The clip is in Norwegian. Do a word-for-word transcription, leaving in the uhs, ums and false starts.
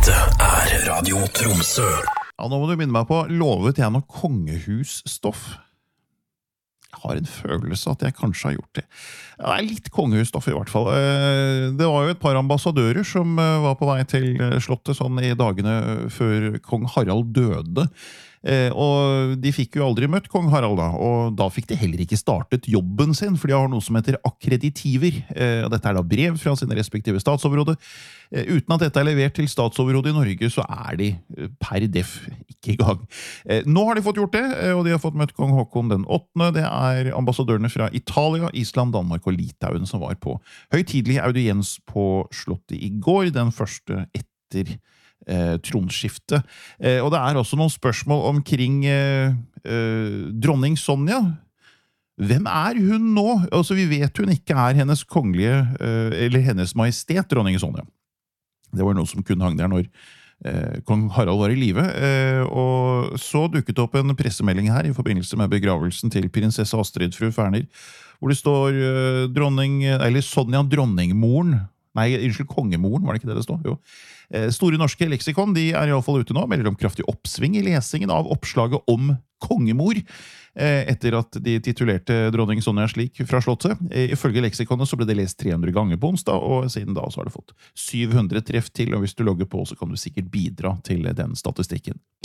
Dette er Radio Tromsø. Ja, nå må du minne meg på, lovet jeg noe kongehusstoff? Jeg har en følelse at jeg kanskje har gjort det. Det er litt kongehusstoff i hvert fall. Det var jo et par ambassadører som var på vei til slottet sånn i dagene før kong Harald døde. Og de fikk jo aldri møtt kong Harald da, og da fikk de heller ikke startet jobben sin, for de har noe som heter akkreditiver. Dette er da brev fra sine respektive statsoverhode. Uten at dette er levert til statsoverhodet i Norge, så er de per def ikke i gang. Nå har de fått gjort det, og de har fått møtt kong Håkon den åttende. Det er ambassadørene fra Italia, Island, Danmark og Litauen som var på høytidelig audiens på slottet i går, den første etter Eh, tronskifte. Eh, og det er også noen spørsmål omkring eh, eh, dronning Sonja. Hvem er hun nå? Altså, vi vet hun ikke er hennes kongelige, eh, eller hennes majestet, dronning Sonja. Det var noe som kun hang der når eh, kong Harald var i live. Eh, og så dukket opp en pressemelding her i forbindelse med begravelsen til prinsesse Astrid fru Ferner, hvor det står eh, dronning, eller Sonja dronningmoren. Nei, unnskyld, kongemoren, var det ikke det det står? Jo. Store norske leksikon, de er i alle fall ute nå, melder om kraftig oppsving i lesingen av oppslaget om kongemor, etter at de titulerte dronning Sonja slik fra slottet. Ifølge leksikonet så ble det lest tre hundre ganger på onsdag, og siden da så har det fått syv hundre treff til, og hvis du logger på så kan du sikkert bidra til den statistikken.